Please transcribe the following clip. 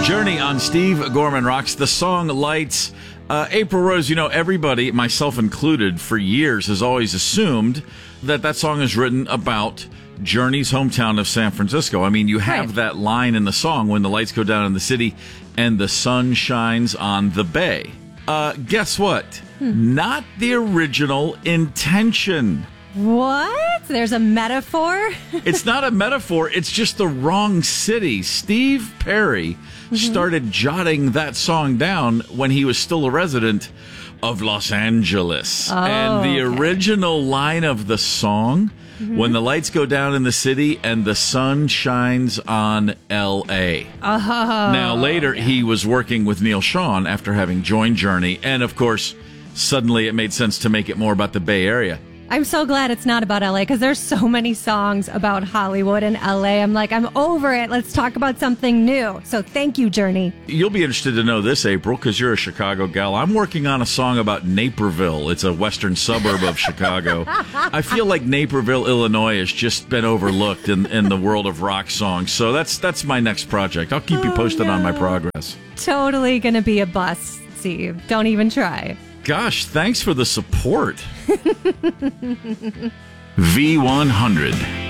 Journey on Steve Gorman Rocks. The song Lights. April Rose, everybody, myself included, for years has always assumed that song is written about Journey's hometown of San Francisco. I mean, you have that line in the song, when the lights go down in the city and the sun shines on the bay. Guess what? Not the original intention. What? There's a metaphor? It's not a metaphor. It's just the wrong city. Steve Perry started jotting that song down when he was still a resident of Los Angeles. And the original line of the song, when the lights go down in the city and the sun shines on L.A. Now, later, he was working with Neil Schon after having joined Journey. And, of course, suddenly it made sense to make it more about the Bay Area. I'm so glad it's not about LA, because there's so many songs about Hollywood and LA. I'm like, I'm over it. Let's talk about something new. So thank you, Journey. You'll be interested to know this, April, because you're a Chicago gal. I'm working on a song about Naperville. It's a western suburb of Chicago. I feel like Naperville, Illinois has just been overlooked in the world of rock songs. So that's my next project. I'll keep you posted on my progress. Totally going to be a bust, Steve. Don't even try. Gosh, thanks for the support. V100.